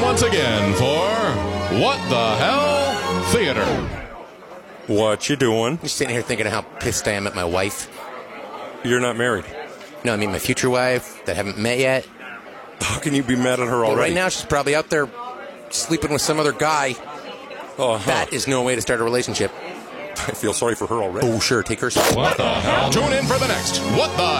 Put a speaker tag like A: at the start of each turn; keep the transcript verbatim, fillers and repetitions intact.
A: once again for What the Hell Theater.
B: What you doing?
C: Just sitting here thinking of how pissed I am at my wife.
B: You're not married.
C: No, I mean my future wife that I haven't met yet.
B: How can you be mad at her
C: Well,
B: already?
C: right now she's probably out there sleeping with some other guy.
B: Uh-huh.
C: That is no way to start a relationship.
B: I feel sorry for her already.
C: Oh, sure, take her.
A: What the hell? Tune in for the next What the